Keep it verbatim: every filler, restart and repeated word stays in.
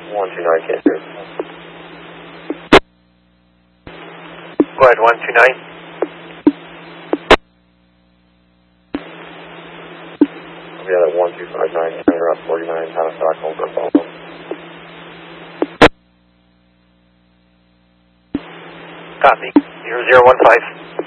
one two nine, can't hear. Go ahead, one two nine. Yeah, that one two five nine, Route forty-nine, town of Stockholm for a follow-up. Copy. zero zero one five.